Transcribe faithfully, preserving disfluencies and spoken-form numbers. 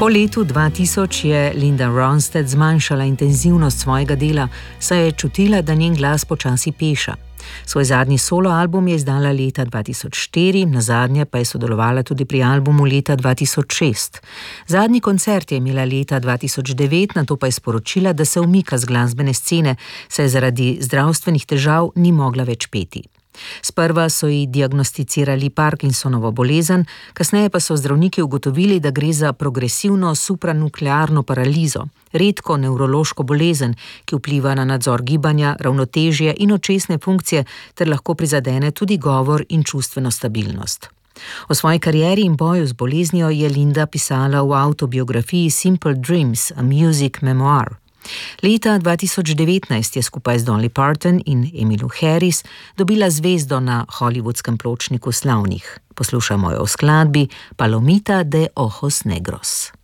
Po letu dva tisoč je Linda Ronstadt zmanjšala intenzivnost svojega dela, saj je čutila, da njen glas počasi peša. Svoj zadnji solo album je izdala leta dva tisoč štiri, nazadnje pa je sodelovala tudi pri albumu leta dva tisoč šest. Zadnji koncert je imela leta dva tisoč devet, nato pa je sporočila, da se umika z glasbene scene, saj zaradi zdravstvenih težav ni mogla več peti. Sprva so ji diagnosticirali Parkinsonovo bolezen, kasneje pa so zdravniki ugotovili, da gre za progresivno supranuklearno paralizo, redko nevrološko bolezen, ki vpliva na nadzor gibanja, ravnotežje in očesne funkcije ter lahko prizadene tudi govor in čustveno stabilnost. O svoji karieri in boju z boleznijo je Linda pisala v avtobiografiji Simple Dreams, a music memoir. Leta dva tisoč devetnajst je skupaj z Dolly Parton in Emmylou Harris dobila zvezdo na hollywoodskem pločniku slavnih. Poslušamo jo v skladbi Palomita de ojos negros.